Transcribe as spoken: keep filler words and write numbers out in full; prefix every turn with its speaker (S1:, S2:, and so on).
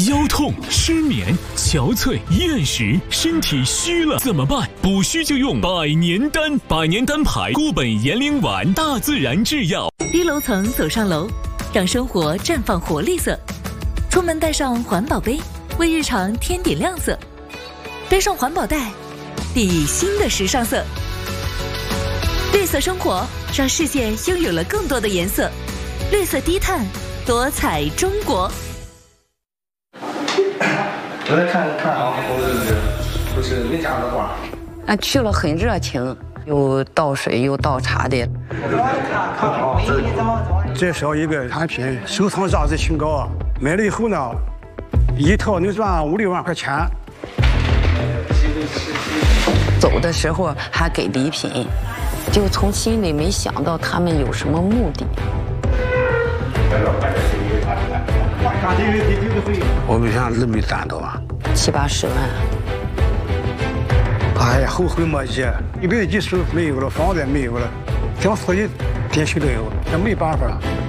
S1: 腰痛、失眠、憔悴、厌食，身体虚了怎么办？补虚就用百年丹，百年丹牌固本延龄丸，大自然制药。
S2: 低楼层走上楼，让生活绽放活力色。出门带上环保杯，为日常添点亮色。背上环保袋，砥砺新的时尚色。绿色生活，让世界拥有了更多的颜色。绿色低碳，多彩中国。
S3: 我来看看啊，我这是你家的花。
S4: 俺去了很热情，有倒水有倒茶的。
S3: 看好，
S5: 介绍一个产品，收藏价值挺高啊。买了以后呢，一套能赚五六万块钱。
S4: 走的时候还给礼品，就从心里没想到他们有什么目的。
S5: 我们想那么赚到啊，
S4: 七八十万。
S5: 哎呀，后悔莫及，一辈子积蓄没有了，房子也没有了，想出去点去都有，这没办法。